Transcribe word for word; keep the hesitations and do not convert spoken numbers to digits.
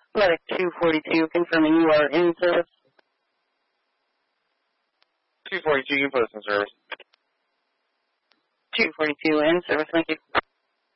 Medic two forty-two, confirming you are in service. two forty-two, you post in service. two forty-two, in service, thank you.